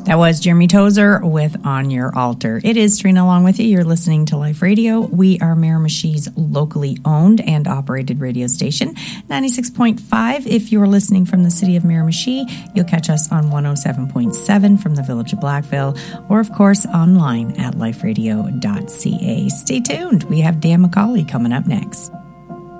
That was Jeremy Tozer with On Your Altar. It is Trina along with you. You're listening to Life Radio. We are Miramishi's locally owned and operated radio station, 96.5. If you're listening from the city of Miramichi, you'll catch us on 107.7 from the village of Blackville, or of course online at liferadio.ca. Stay tuned. We have Dan McCauley coming up next.